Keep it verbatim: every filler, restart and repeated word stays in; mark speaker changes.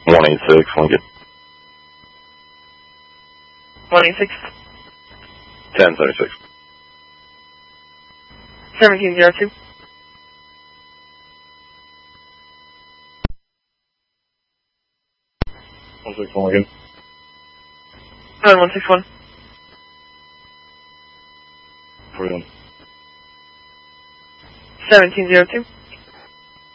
Speaker 1: one eighty-six, Lincoln.
Speaker 2: one eighty-six.
Speaker 1: ten seventy-six.
Speaker 2: seventeen oh two.
Speaker 1: one six one, Lincoln.
Speaker 2: Nine one six one.
Speaker 1: forty-one.
Speaker 2: seventeen oh two.